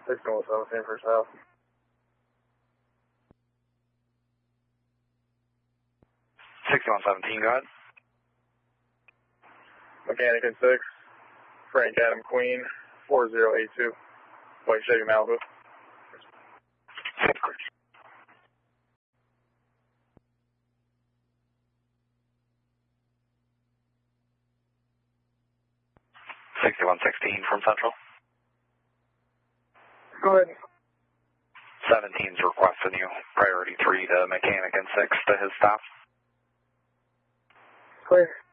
6117 for south. Go ahead. Mechanic in 6, Frank Adam Queen, 4082, White Chevy Malibu. From Central. Go ahead. 17's requesting you. Priority 3 to mechanic in 6 to his stop. Clear.